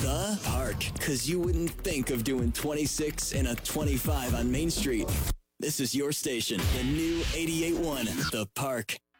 The Park, because you wouldn't think of doing 26 and a 25 on Main Street. This is your station, the new 88.1 The Park.